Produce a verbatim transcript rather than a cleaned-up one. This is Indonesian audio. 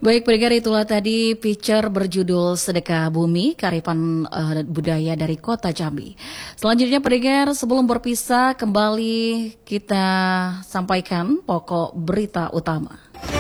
Baik, pendengar, itulah tadi picture berjudul Sedekah Bumi, kearifan uh, budaya dari Kota Jambi. Selanjutnya pendengar, sebelum berpisah kembali kita sampaikan pokok berita utama.